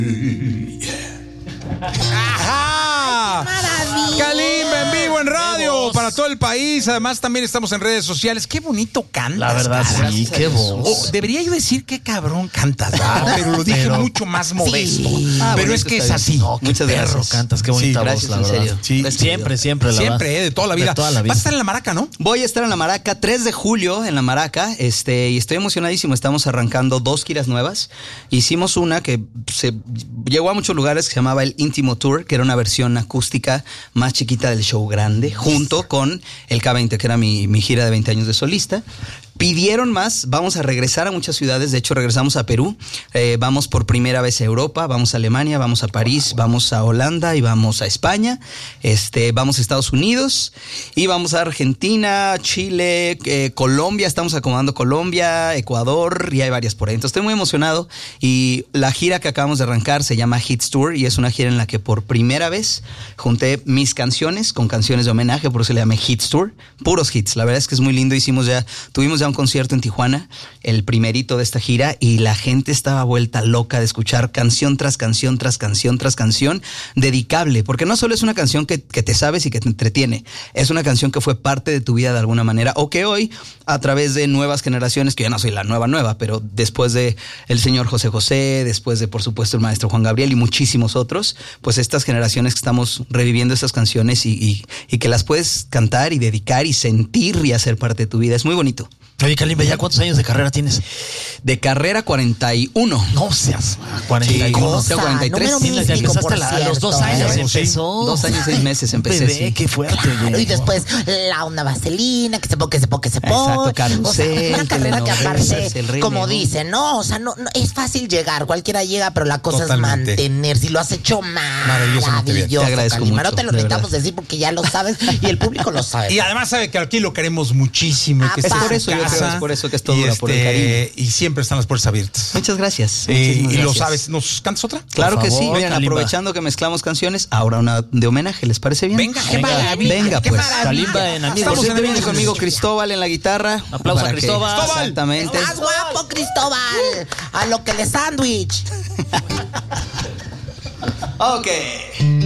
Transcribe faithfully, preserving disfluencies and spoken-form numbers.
¡Ajá! Kalimba en vivo en radio para todo el país. Además, también estamos en redes sociales. Qué bonito cantas. La verdad, cara. sí, qué voz. Oh, debería yo decir qué cabrón cantas, ¿verdad? Pero lo dije Pero- mucho más modesto. Sí. pero Ah, bonito es que es está así. bien. No, qué Muchas perro gracias. cantas, qué bonita Sí, voz, gracias, la en verdad. serio. Sí. Gracias, Siempre, siempre, la Siempre, verdad. eh, de toda la vida. De toda la vida. Vas a estar en la Maraca, ¿no? Voy a estar en la Maraca tres de julio en la Maraca, este, y estoy emocionadísimo. Estamos arrancando dos giras nuevas. Hicimos una que se llegó a muchos lugares que se llamaba el Íntimo Tour, que era una versión acústica más chiquita del show grande, junto con el K veinte, que era mi, mi gira de veinte años de solista. Pidieron más, vamos a regresar a muchas ciudades, de hecho regresamos a Perú, eh, vamos por primera vez a Europa, vamos a Alemania, vamos a París, vamos a Holanda y vamos a España, este, vamos a Estados Unidos y vamos a Argentina, Chile, eh, Colombia, estamos acomodando Colombia, Ecuador y hay varias por ahí. Entonces estoy muy emocionado y la gira que acabamos de arrancar se llama Hits Tour y es una gira en la que por primera vez junté mis canciones con canciones de homenaje, por eso le llamé Hits Tour, puros hits, la verdad es que es muy lindo, hicimos ya, tuvimos ya un concierto en Tijuana, el primerito de esta gira, y la gente estaba vuelta loca de escuchar canción tras canción, tras canción, tras canción, dedicable, porque no solo es una canción que, que te sabes y que te entretiene, es una canción que fue parte de tu vida de alguna manera, o que hoy, a través de nuevas generaciones, que yo no soy la nueva nueva, pero después de el señor José José, después de, por supuesto, el maestro Juan Gabriel y muchísimos otros, pues estas generaciones que estamos reviviendo estas canciones y, y, y que las puedes cantar y dedicar y sentir y hacer parte de tu vida, es muy bonito. Oye, Kalimba, ¿ya cuántos años de carrera tienes? De carrera cuarenta y uno. No seas, cuarenta y uno. Sí, tengo cuarenta y tres. número Sí, ya místico, empezaste por a, la- a los cierto, dos años ¿eh? empezó. Dos años, seis meses empecé, Bebé, sí. qué fuerte. Claro, güey. y después la onda vaselina, que se po, que se po, que se po. Exacto, carrusel, O sea, una carrera que telenovelas, aparte, el Rey como León. dicen, no, o sea, no, no, es fácil llegar, cualquiera llega, pero la cosa Totalmente. es mantener. Si lo has hecho mal, Maravillosamente bien. Te agradezco Kalimba. mucho, No te lo de necesitamos verdad. decir porque ya lo sabes y el público lo sabe. Y además sabe que aquí lo queremos muchísimo. Y que Es esta por su eso, yo creo, casa. es por eso que esto Y dura, por el este, cariño. Y siempre están las puertas abiertas. Muchas gracias. Eh, muchísimas y lo gracias. sabes. ¿Nos cantas otra? Claro Por que sí. favor, Miren, Kalimba. aprovechando que mezclamos canciones, ahora una de homenaje, ¿les parece bien? Venga, ¡Qué Venga, maravilla! venga, ¡Qué pues. maravilla! Kalimba en Amigos. Por Estamos cierto, en viene Amigos. conmigo Cristóbal en la guitarra. Aplauso a para que- Cristóbal. Exactamente. ¡Más guapo, Cristóbal! A lo que le sándwich. Ok.